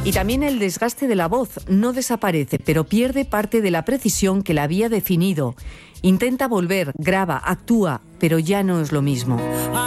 Y también el desgaste de la voz no desaparece, pero pierde parte de la precisión que la había definido. Intenta volver, graba, actúa, pero ya no es lo mismo.